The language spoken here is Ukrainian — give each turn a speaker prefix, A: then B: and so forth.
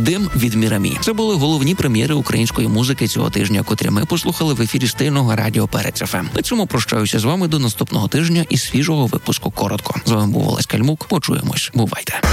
A: «Дим» від Мірамі. Це були головні прем'єри української музики цього тижня, котрі ми послухали в ефірі стильного радіо Перець ФМ. На цьому прощаюся з вами до наступного тижня і свіжого випуску «Коротко». З вами був Олесь Кальмук. Почуємось. Бувайте.